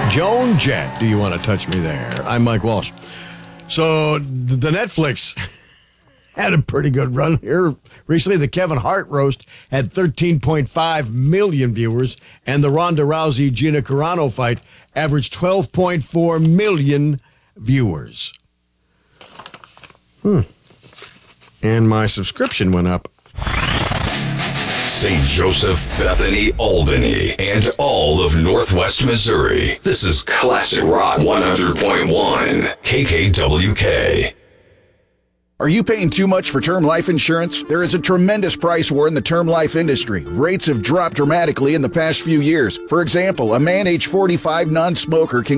Joan Jett, Do You Want to Touch Me There? I'm Mike Walsh. So the Netflix had a pretty good run here. Recently, the Kevin Hart roast had 13.5 million viewers, and the Ronda Rousey-Gina Carano fight averaged 12.4 million viewers. And my subscription went up. St. Joseph, Bethany, Albany, and all of Northwest Missouri. This is Classic Rock 100.1 KKWK. Are you paying too much for term life insurance? There is a tremendous price war in the term life industry. Rates have dropped dramatically in the past few years. For example, a man age 45 non-smoker can